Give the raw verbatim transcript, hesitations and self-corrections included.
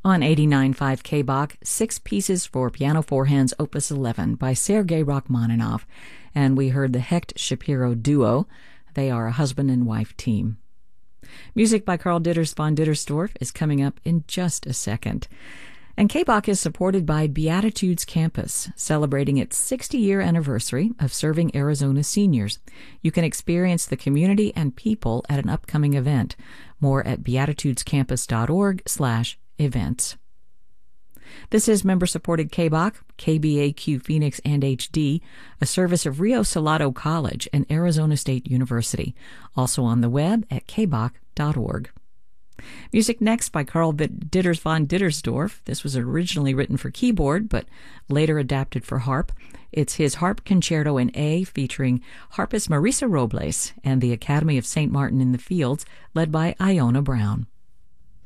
On eighty-nine point five K B A C, Six Pieces for Piano Four Hands Opus eleven by Sergei Rachmaninoff, and we heard the Hecht Shapiro Duo. They are a husband and wife team. Music by Karl Ditters von Dittersdorf is coming up in just a second. And K B A C is supported by Beatitudes Campus, celebrating its sixty-year anniversary of serving Arizona seniors. You can experience the community and people at an upcoming event. More at beatitudescampus.org slash events. This is member-supported K B A C, K B A Q Phoenix and H D, a service of Rio Salado College and Arizona State University, also on the web at k b a c dot org. Music next by Karl Ditters von Dittersdorf. This was originally written for keyboard, but later adapted for harp. It's his Harp Concerto in A, featuring harpist Marisa Robles and the Academy of Saint Martin in the Fields, led by Iona Brown.